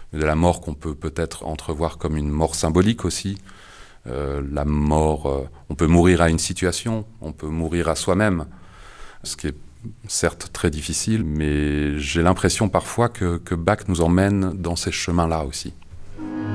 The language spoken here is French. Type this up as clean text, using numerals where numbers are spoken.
de la mort qu'on peut peut-être entrevoir comme une mort symbolique aussi. La mort, on peut mourir à une situation, on peut mourir à soi-même, ce qui est certes très difficile, mais j'ai l'impression parfois que Bach nous emmène dans ces chemins-là aussi.